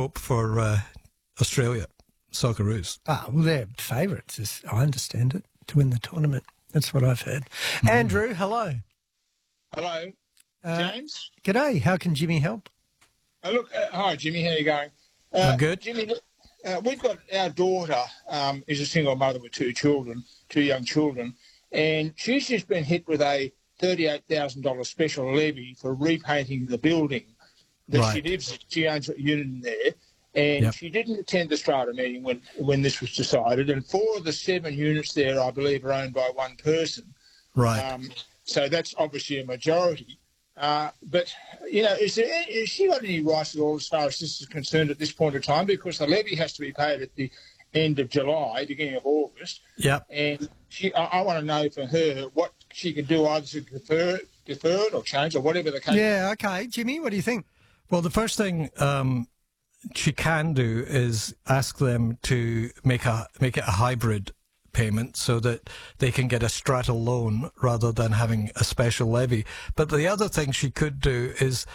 hope for Australia Socceroos. Ah, well, they're favourites, as I understand it, to win the tournament. That's what I've heard. Andrew, hello. Hello, James. G'day. How can Jimmy help? Hi, Jimmy. How you going? I'm good. Jimmy, we've got our daughter is a single mother with two young children, and she's just been hit with a $38,000 special levy for repainting the building that she lives. She owns a unit in there, and she didn't attend the strata meeting when this was decided. And 4 of the 7 units there, I believe, are owned by one person. Right. So that's obviously a majority. But, has she got any rights at all as far as this is concerned at this point in time? Because the levy has to be paid at the end of July, beginning of August. Yeah. And I want to know from her what she can do either to defer it or change or whatever the case. Yeah, okay. Jimmy, what do you think? Well, the first thing she can do is ask them to make it a hybrid payment so that they can get a strata loan rather than having a special levy. But the other thing she could do is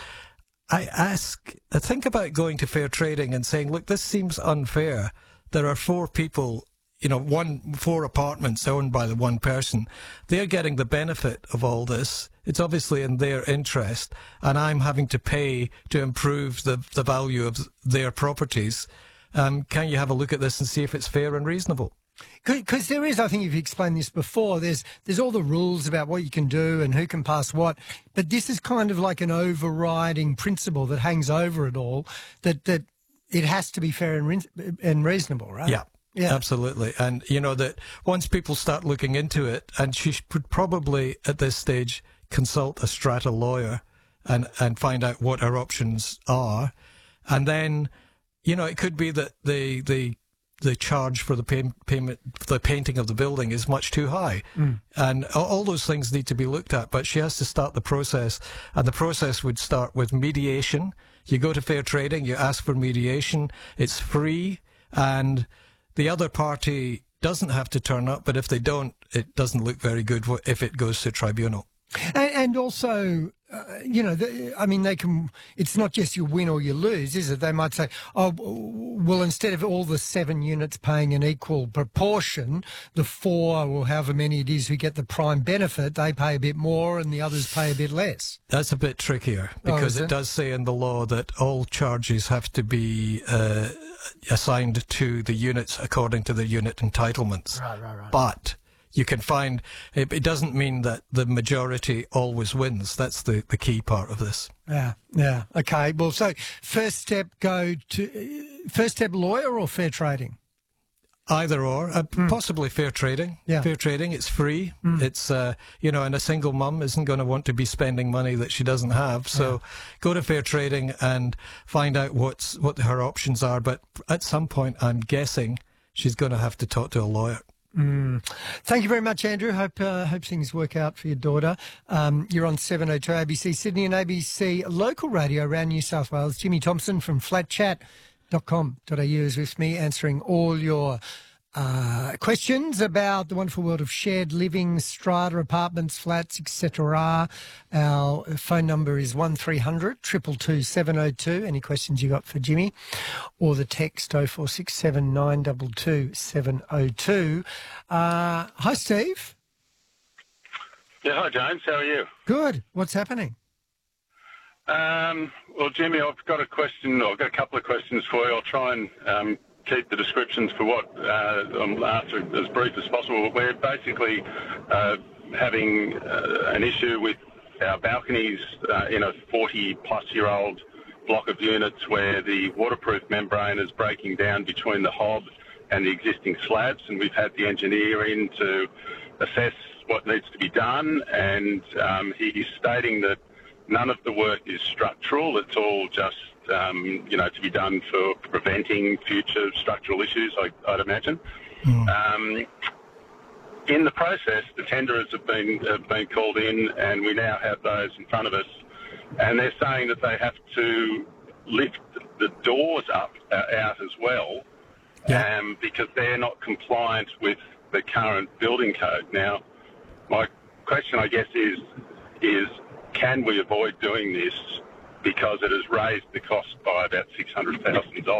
think about going to fair trading and saying, look, this seems unfair. There are 4 people, 4 apartments owned by the one person. They're getting the benefit of all this. It's obviously in their interest, and I'm having to pay to improve the value of their properties. Can you have a look at this and see if it's fair and reasonable? Because there is, I think you've explained this before, there's all the rules about what you can do and who can pass what, but this is kind of like an overriding principle that hangs over it all, that it has to be fair and reasonable, right? Yeah, absolutely. And, that once people start looking into it, and she should probably, at this stage, consult a strata lawyer and find out what her options are. And then, it could be that the charge for the payment, the painting of the building is much too high. And all those things need to be looked at, but she has to start the process, and the process would start with mediation. You go to fair trading, you ask for mediation, it's free, and the other party doesn't have to turn up, but if they don't, it doesn't look very good if it goes to tribunal. And also, they can, it's not just you win or you lose, is it? They might say, oh, well, instead of all the 7 units paying an equal proportion, the 4 or however many it is who get the prime benefit, they pay a bit more and the others pay a bit less. That's a bit trickier because it does say in the law that all charges have to be assigned to the units according to the unit entitlements. Right. But you can find, it doesn't mean that the majority always wins. That's the key part of this. Yeah. Okay. Well, so first step lawyer or fair trading? Either or, possibly fair trading. Yeah. Fair trading, it's free. It's, and a single mum isn't going to want to be spending money that she doesn't have. So go to fair trading and find out what her options are. But at some point, I'm guessing she's going to have to talk to a lawyer. Thank you very much, Andrew. Hope things work out for your daughter. You're on 702 ABC Sydney and ABC Local Radio around New South Wales. Jimmy Thompson from flatchat.com.au is with me, answering all your questions about the wonderful world of shared living, strata, apartments, flats, etc. Our phone number is 1300 222 702. Any questions you got for Jimmy? Or the text 0467 922 702. Hi, Steve. Yeah, hi, James. How are you? Good. What's happening? Well, Jimmy, I've got a couple of questions for you. I'll try and keep the descriptions for what I'm after as brief as possible. We're basically having an issue with our balconies in a 40-plus-year-old block of units where the waterproof membrane is breaking down between the hob and the existing slabs, and we've had the engineer in to assess what needs to be done, and he's stating that none of the work is structural. It's all just to be done for preventing future structural issues, I'd imagine. In the process, the tenderers have been called in, and we now have those in front of us, and they're saying that they have to lift the doors up out as well, because they're not compliant with the current building code. Now, my question, I guess, is can we avoid doing this, because it has raised the cost by about $600,000?